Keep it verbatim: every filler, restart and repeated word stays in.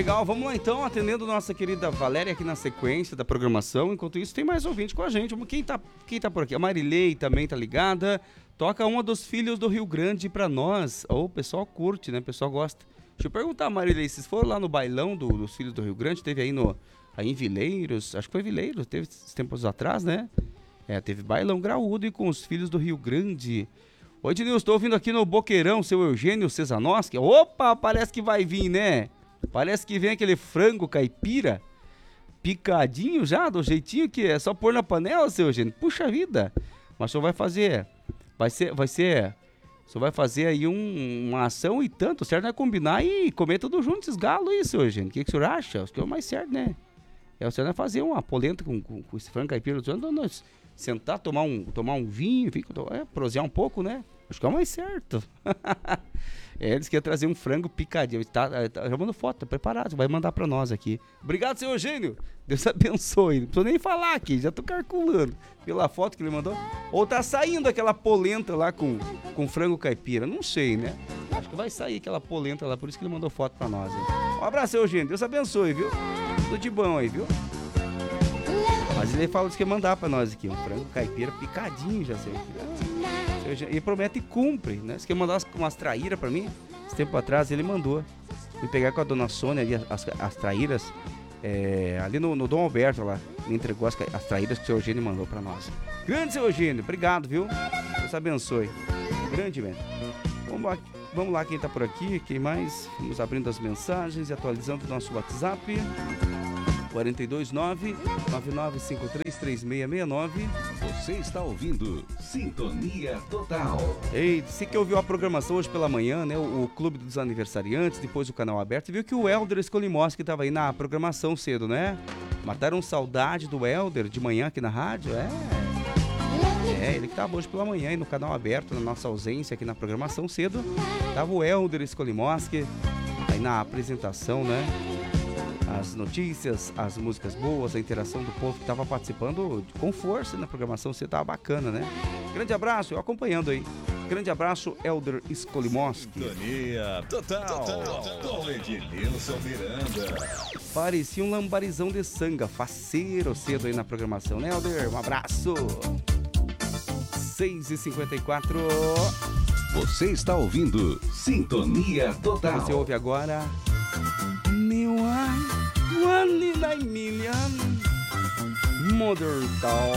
Legal, vamos lá então, atendendo nossa querida Valéria aqui na sequência da programação. Enquanto isso, tem mais ouvinte com a gente. Quem tá, quem tá por aqui? A Marilei também tá ligada. Toca uma dos filhos do Rio Grande pra nós. Ou oh, o pessoal curte, né? O pessoal gosta. Deixa eu perguntar, Marilei, vocês foram lá no bailão do, dos filhos do Rio Grande? Teve aí, no, aí em Vileiros, acho que foi Vileiros, teve tempos atrás, né? É, teve bailão graúdo e com os filhos do Rio Grande. Oi, Ednilson, estou ouvindo aqui no Boqueirão, seu Eugênio Cesanoski. Opa, parece que vai vir, né? Parece que vem aquele frango caipira, picadinho já, do jeitinho que é só pôr na panela, seu Eugênio. Puxa vida. Mas o senhor vai fazer, vai ser, vai ser, o senhor vai fazer aí um, uma ação e tanto, certo? É combinar e comer tudo junto, esses galos aí, seu Eugênio. O que, que o senhor acha? Acho que é o mais certo, né? É o senhor vai fazer uma polenta com, com, com esse frango caipira, do senhor, nós sentar, tomar um, tomar um vinho, fica, é, prosear um pouco, né? Acho que é o mais certo. É, eles querem trazer um frango picadinho. Tá, tá, já mandou foto, tá preparado, vai mandar pra nós aqui. Obrigado, seu Eugênio. Deus abençoe. Não preciso nem falar aqui, já tô calculando pela foto que ele mandou. Ou tá saindo aquela polenta lá com, com frango caipira? Não sei, né? Acho que vai sair aquela polenta lá, por isso que ele mandou foto pra nós. Hein? Um abraço, seu Eugênio. Deus abençoe, viu? Tudo de bom aí, viu? Mas ele fala que quer mandar pra nós aqui um frango caipira picadinho, já sei. E promete e cumpre, né? Você quer mandar umas, umas traíras pra mim? Esse tempo atrás ele mandou. Fui pegar com a dona Sônia ali as, as traíras, é, ali no, no Dom Alberto lá. Me entregou as, as traíras que o seu Eugênio mandou pra nós. Grande, seu Eugênio, obrigado, viu? Deus abençoe. Grande, mesmo. Vamos lá, vamos lá quem tá por aqui, quem mais? Vamos abrindo as mensagens e atualizando o nosso WhatsApp. quatro dois nove, nove nove cinco três, três seis seis nove. Você está ouvindo Sintonia Total. Ei, você que ouviu a programação hoje pela manhã, né? O, o Clube dos Aniversariantes, depois o canal aberto, viu que o Helder Escolimoski estava aí na programação cedo, né? Mataram saudade do Helder de manhã aqui na rádio, é. É, ele que estava hoje pela manhã aí no canal aberto, na nossa ausência aqui na programação cedo. Tava o Helder Escolimoski aí na apresentação, né? As notícias, as músicas boas, a interação do povo que estava participando com força na programação, você tava bacana, né? Grande abraço, eu acompanhando aí. Grande abraço, Helder Escolimoski. Sintonia Total, com Ednilson Miranda. Parecia um lambarizão de sanga, faceiro cedo aí na programação, né, Helder? Um abraço. seis e cinquenta e quatro. Você está ouvindo Sintonia Total. Você ouve agora... Meu One in a Million Mother Doll.